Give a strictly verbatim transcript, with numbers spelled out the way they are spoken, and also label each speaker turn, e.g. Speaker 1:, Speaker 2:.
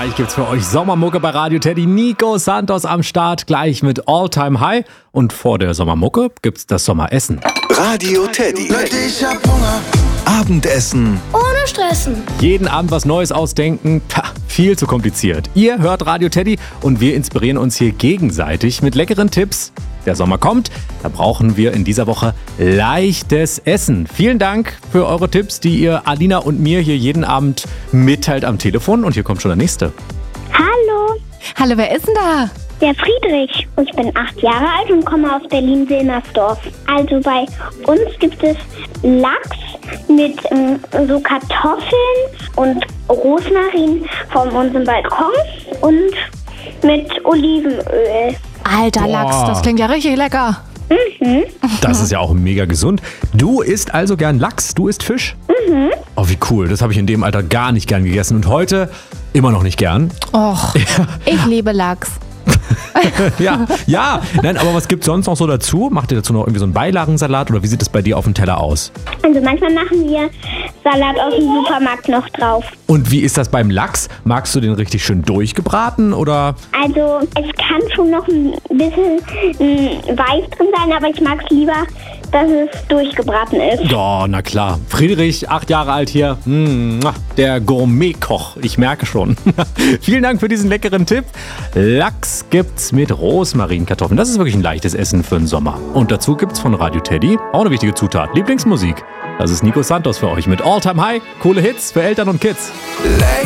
Speaker 1: Gleich gibt's für euch Sommermucke bei Radio Teddy. Nico Santos am Start, gleich mit All Time High. Und vor der Sommermucke gibt's das Sommeressen.
Speaker 2: Radio Teddy. Ich hab Hunger. Abendessen.
Speaker 3: Ohne Stressen.
Speaker 1: Jeden Abend was Neues ausdenken, pah, viel zu kompliziert. Ihr hört Radio Teddy und wir inspirieren uns hier gegenseitig mit leckeren Tipps. Der Sommer kommt, da brauchen wir in dieser Woche leichtes Essen. Vielen Dank für eure Tipps, die ihr Alina und mir hier jeden Abend mitteilt am Telefon. Und hier kommt schon der nächste.
Speaker 3: Hallo,
Speaker 4: Hallo, wer ist denn da?
Speaker 3: der Friedrich. Ich bin acht Jahre alt und komme aus Berlin-Wilmersdorf. Also bei uns gibt es Lachs mit ähm, so Kartoffeln und Rosmarin von unserem Balkon und mit Olivenöl.
Speaker 4: Alter
Speaker 1: Boah.
Speaker 4: Lachs, das klingt ja richtig lecker.
Speaker 1: Das ist ja auch mega gesund. Du isst also gern Lachs, du isst Fisch? Mhm. Oh, wie cool. Das habe ich in dem Alter gar nicht gern gegessen. Und heute immer noch nicht gern.
Speaker 4: Och, ich liebe Lachs.
Speaker 1: Ja, ja. Nein, aber was gibt's sonst noch so dazu? Macht ihr dazu noch irgendwie so einen Beilagensalat oder wie sieht es bei dir auf dem Teller aus?
Speaker 3: Also manchmal machen wir Salat aus dem Supermarkt noch drauf.
Speaker 1: Und wie ist das beim Lachs? Magst du den richtig schön durchgebraten oder?
Speaker 3: Also es kann schon noch ein bisschen mm, weiß drin sein, aber ich mag es lieber, dass es durchgebraten ist.
Speaker 1: Oh, na klar. Friedrich, acht Jahre alt hier. Mm, der Gourmetkoch. Ich merke schon. Vielen Dank für diesen leckeren Tipp. Lachs gibt's mit Rosmarinkartoffeln. Das ist wirklich ein leichtes Essen für den Sommer. Und dazu gibt's von Radio Teddy auch eine wichtige Zutat. Lieblingsmusik. Das ist Nico Santos für euch mit All Time High. Coole Hits für Eltern und Kids.